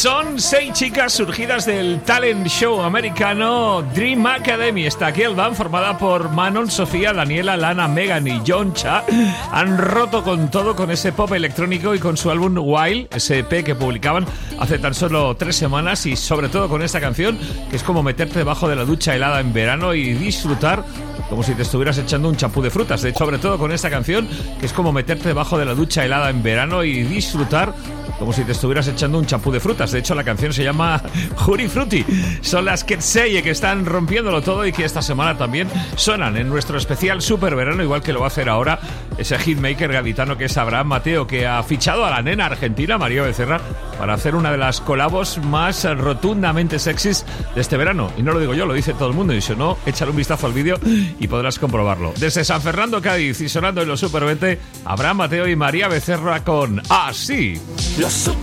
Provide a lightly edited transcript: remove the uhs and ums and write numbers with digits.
Son 6 chicas surgidas del talent show americano Dream Academy. Esta girl band, formada por Manon, Sofía, Daniela, Lana, Megan y Yoncha, han roto con todo con ese pop electrónico y con su álbum Wild, ese EP que publicaban hace tan solo 3 semanas, y sobre todo con esta canción que es como meterte debajo de la ducha helada en verano y disfrutar como si te estuvieras echando un champú de frutas. De hecho, sobre todo con esta canción que es como meterte debajo de la ducha helada en verano y disfrutar como si te estuvieras echando un champú de frutas. De hecho, la canción se llama Jury Fruity. Son las Ketseye que están rompiéndolo todo y que esta semana también suenan en nuestro especial Super Verano, igual que lo va a hacer ahora ese hitmaker gaditano que es Abraham Mateo, que ha fichado a la nena argentina María Becerra para hacer una de las colabos más rotundamente sexys de este verano. Y no lo digo yo, lo dice todo el mundo, y si no, échale un vistazo al vídeo y podrás comprobarlo. Desde San Fernando, Cádiz, y sonando en los Super 20, Abraham Mateo y María Becerra con Así. Los Super